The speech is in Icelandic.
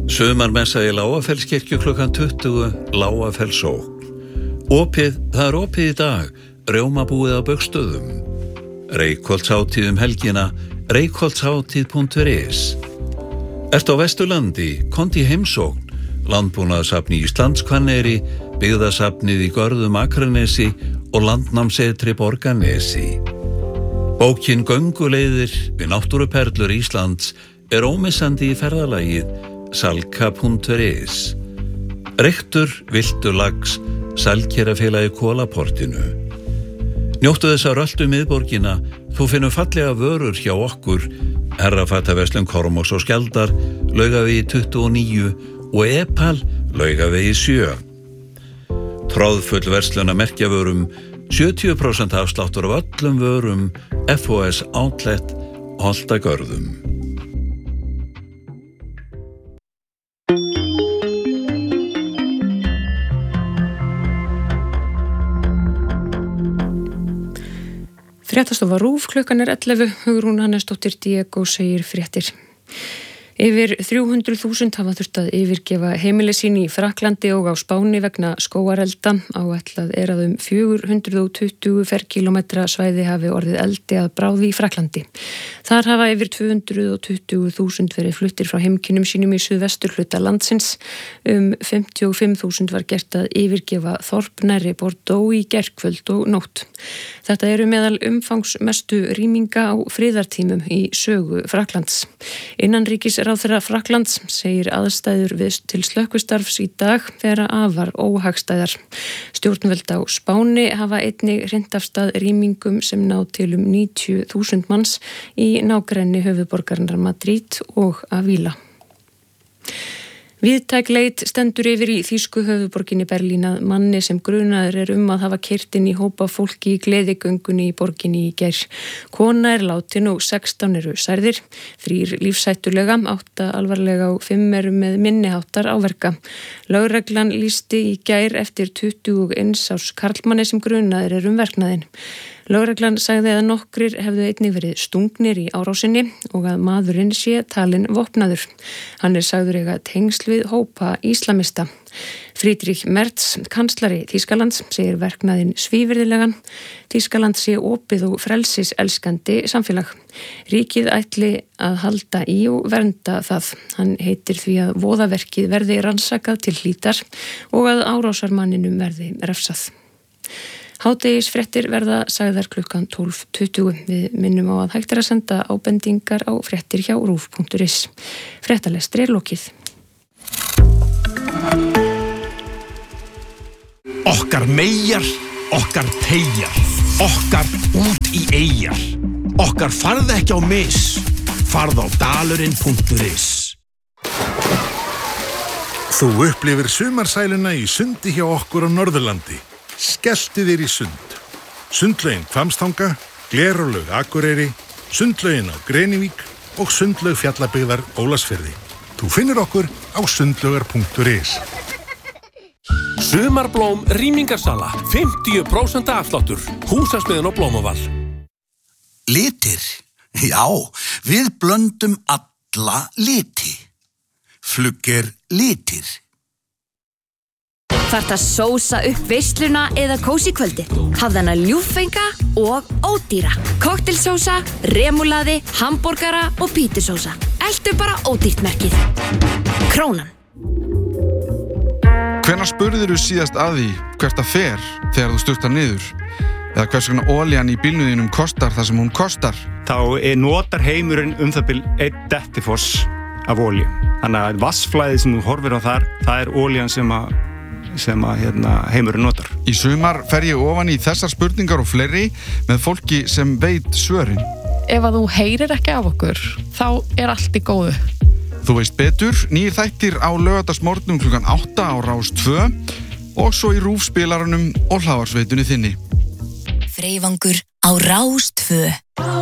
Sumarmessa í Lágafellskirkju klukkan 20, Lágafellssókn. Það er opið í dag, rjómabúið á Baugstöðum. Reykholtshátíð helgina, reykholtshátíð.is. Ertu á Vesturlandi, komdu í heimsókn, Landbúnaðarsafni Íslands Hvanneyri, Byggðasafnið í Görðum Akranesi og Landnámssetri Borgarnesi. Bókin Gönguleiðir við náttúruperlur Íslands er ómissandi í ferðalagið salka.is. Reyktur, viltur lax, Sælkerafélagi Kolaportinu. Njóttu þess að röltu miðborgina, þú finnur fallega vörur hjá okkur, Herrafataverslun Kormáks og Skjaldar, Laugavegi 29 og Epal, Laugavegi 7. Tróðfull verslun að merkjavörum, 70% afsláttur af öllum vörum, FOS Outlet, Holtagörðum. Fréttastofa RÚV, klukkan er 11, Hugrún Hannesdóttir Diego segir fréttir. Yfir 300.000 hafa þurft að yfirgefa heimili sín í Frakklandi og á Spáni vegna skógarelda. Áætlað er að 420 ferkílómetra svæði hafi orðið eldi að bráði í Frakklandi. Þar hafa yfir 220.000 verið fluttir frá heimkynnum sínum í suðvesturhluta landsins. 55.000 var gert að yfirgefa þorp nærri Bordeaux í gærkvöld og nótt. Þetta eru meðal umfangsmestu rýminga á friðartímum í sögu Frakklands. Innanríkisráðherra Frakklands segir aðstæður til slökkvistarfs í dag vera afar óhagstæðar. Stjórnvöld á Spáni hafa einnig hrint af stað rýmingum sem ná til 90.000 manns í nágrenni höfuðborgarinnar Madrid og Avila. Víðtæk leit stendur yfir í þýsku höfuðborginni Berlín að manni sem grunaður er að hafa keyrt inn í hópa fólki í gleðigöngunni í borginni í gær. Kona er látin og 16 eru særðir, 3 lífshættulega, 8 alvarlega og 5 eru með minniháttar áverka. Lögreglan lýsti í gær eftir 21 árs karlmanni sem grunaður er verknaðinn. Lögreglan sagði að nokkrir hefðu einnig verið stungnir í árásinni og að maðurinn sé talinn vopnaður. Hann er sagður eiga tengsl við hópa íslamista. Friedrich Merz, kanslari Þýskalands, segir verknaðinn svívirðilegan. Þýskaland sé opið og frelsiselskandi samfélag. Ríkið ætli að halda í og vernda það. Hann heitir því að voðaverkið verði rannsakað til hlítar og að árásarmanninum verði refsað. Hádegisfréttir verða sagðar klukkan 12:20. Við minnum á að hægt er að senda ábendingar á fréttir hjá rúv.is. Fréttalestri er lokið. Okkar meyjar, okkar teygjar, okkar út í eyjar. Okkar farð ekki á mis, farð á dalurinn.is. Þú upplifir sumarsæluna í sundi hjá okkur á Norðurlandi. Skelltu þér í sund. Sundlaugin Hvammstanga, Glerárlaug Akureyri, sundlaugin á Grenivík og sundlaug Fjallabyggðar Ólafsfirði. Þú finnur okkur á sundlaugar.is. Sumarblóm rýmingarsala, 50% afsláttur, Húsasmiðjan á Blómavall. Litir? Já, við blöndum alla liti. Flugger litir. Þarft að sósa upp veisluna eða kósí kvöldi. Hafðu hana ljúffenga og ódýra. Koktelsósa, remúlaði, hamborgara og pítusósa. Eltu bara ódýrt merkið. Krónan. Hvenær spurðirðu síðast að því hvert það fer þegar þú sturtar niður? Eða hvers vegna olían í bílnum kostar það sem hún kostar? Þá notar heimurinn það bil 1 dettifoss af olíu. Þannig að vassflæðið sem þú horfir á þar, það er olían sem heimurinn notar. Í sumar fer ég ofan í þessar spurningar og fleiri með fólki sem veit svörin. Ef að þú heyrir ekki af okkur, þá er allt í góðu. Þú veist betur, nýjir þættir á laugardagsmorgnum klukkan 8 á Rás 2 og svo í RÚV-spilaranum og hlaðvarpsveitunni þinni. Freyvangur á Rás 2.